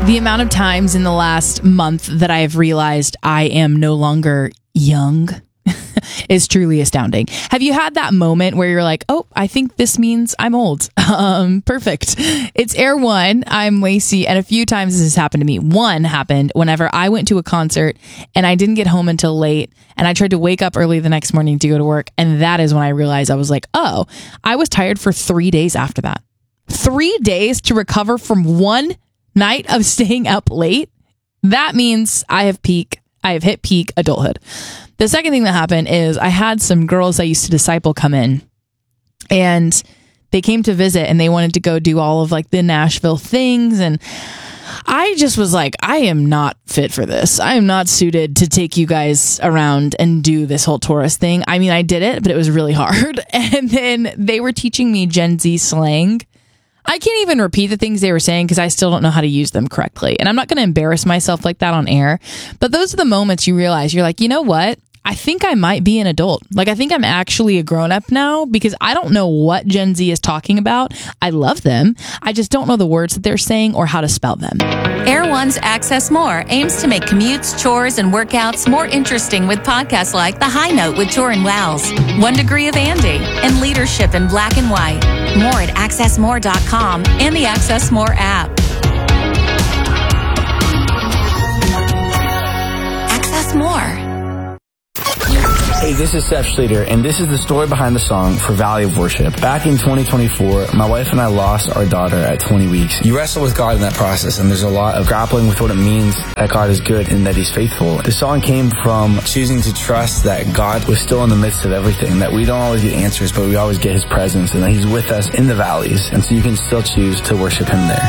The amount of times in the last month that I have realized I am no longer young is truly astounding. Have you had that moment where you're like, oh, I think this means I'm old? Perfect. It's Air One. I'm Lacey, and a few times this has happened to me. One happened whenever I went to a concert and I didn't get home until late, and I tried to wake up early the next morning to go to work, and that is when I realized I was like, oh, I was tired for 3 days after that. 3 days to recover from one night of staying up late. That means I have hit peak adulthood. The second thing that happened is I had some girls I used to disciple come in, and they came to visit, and they wanted to go do all of like the Nashville things. And I just was like, I am not fit for this. I am not suited to take you guys around and do this whole tourist thing. I mean, I did it, but it was really hard. And then they were teaching me Gen Z slang. I can't even repeat the things they were saying because I still don't know how to use them correctly. And I'm not going to embarrass myself like that on air. But those are the moments you realize you're like, you know what? I think I might be an adult. Like, I think I'm actually a grown-up now because I don't know what Gen Z is talking about. I love them. I just don't know the words that they're saying or how to spell them. Air One's Access More aims to make commutes, chores, and workouts more interesting with podcasts like The High Note with Joran Wells, 1 Degree of Andy, and Leadership in Black and White. More at accessmore.com and the Access More app. Access More. Hey, this is Seth Schleter, and this is the story behind the song for Valley of Worship. Back in 2024, my wife and I lost our daughter at 20 weeks. You wrestle with God in that process, and there's a lot of grappling with what it means that God is good and that He's faithful. The song came from choosing to trust that God was still in the midst of everything, that we don't always get answers, but we always get His presence, and that He's with us in the valleys, and so you can still choose to worship Him there.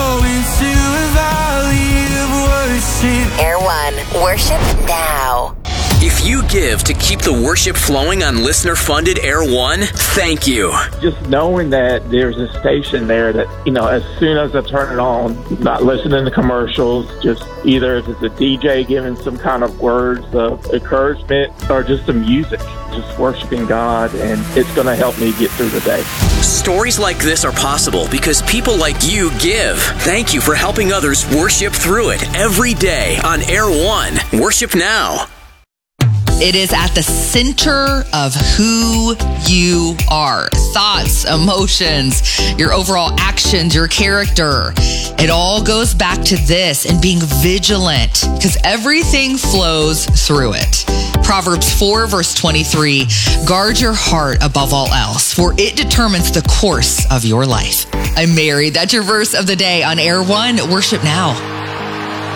Air One, worship now. If you give to keep the worship flowing on listener-funded Air One, thank you. Just knowing that there's a station there that, as soon as I turn it on, not listening to commercials, just either if it's a DJ giving some kind of words of encouragement or just the music, just worshiping God, and it's going to help me get through the day. Stories like this are possible because people like you give. Thank you for helping others worship through it every day on Air One. Worship now. It is at the center of who you are. Thoughts, emotions, your overall actions, your character. It all goes back to this and being vigilant because everything flows through it. Proverbs 4 verse 23, guard your heart above all else, for it determines the course of your life. I'm Mary. That's your verse of the day on Air One. Worship now.